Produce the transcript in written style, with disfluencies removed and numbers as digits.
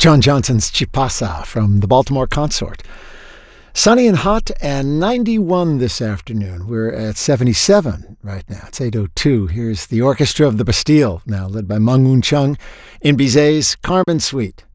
John Johnson's Chipasa from the Baltimore Consort. Sunny and hot and 91 this afternoon. We're at 77 right now. It's 8:02. Here's the Orchestra of the Bastille, now led by Meng Woon Chung in Bizet's Carmen Suite.